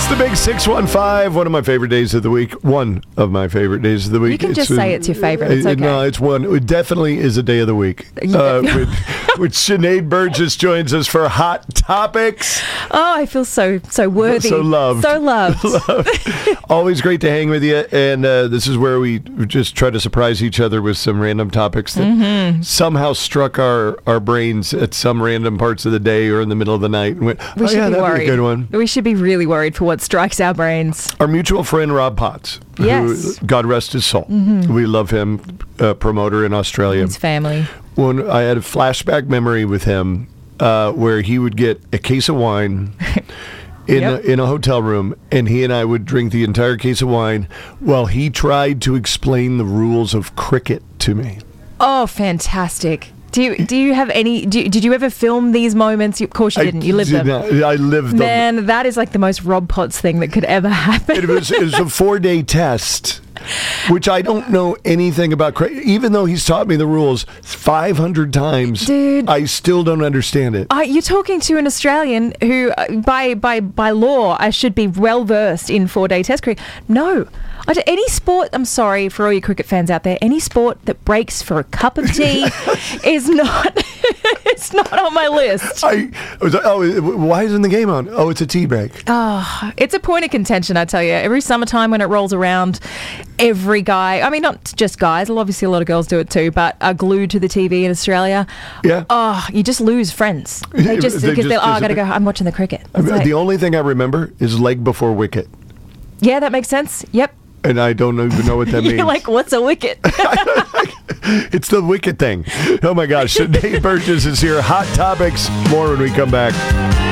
the Big 615, one of my favorite days of the week. One of my favorite days of the week. You can just say it's your favorite. It's okay. No, it's one. It definitely is a day of the week. Which Sinead Burgess joins us for Hot Topics. Oh, I feel so worthy. So loved. So loved. Always great to hang with you. And this is where we just try to surprise each other with some random topics that somehow struck our brains at some random parts of the day or in the middle of the night. And went, We should be that'd worried. be a good one. We should be really worried for what strikes our brains. Our mutual friend Rob Potts, Yes. who, God rest his soul. We love him, promoter in Australia. His family. When I had a flashback memory with him where he would get a case of wine in a hotel room, and he and I would drink the entire case of wine while he tried to explain the rules of cricket to me. Oh, fantastic. Do you have any... Did you ever film these moments? Of course you didn't. You lived them. I lived them. Man, that is like the most Rob Potts thing that could ever happen. It was a 4-day test, which I don't know anything about cricket. Even though he's taught me the rules 500 times, Dude. I still don't understand it. You're talking to an Australian who, by law, I should be well versed in 4-day test cricket. No. Any sport, I'm sorry for all you cricket fans out there, any sport that breaks for a cup of tea is not it's not on my list. I was like, why isn't the game on? Oh, it's a tea break. Oh, it's a point of contention, I tell you. Every summertime when it rolls around, every guy, I mean, not just guys, obviously a lot of girls do it too, but are glued to the TV in Australia. Yeah. Oh, you just lose friends. I gotta go, I'm watching the cricket. The only thing I remember is leg before wicket. Yeah, that makes sense. Yep. And I don't even know what that means. You're like, what's a wicket? It's the wicket thing. Oh my gosh. Sinead Burgess is here. Hot Topics. More when we come back.